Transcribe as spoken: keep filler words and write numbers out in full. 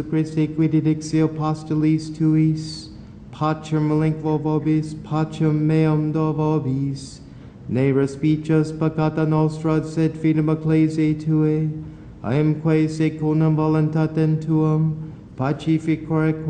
Christi quididixio postulis tuis, pacem malinquo vobis, pacem meum do vobis, ne respicius peccata nostra, sed fidem ecclesiae Tuae, aemque secundum voluntatem Tuum, pacificore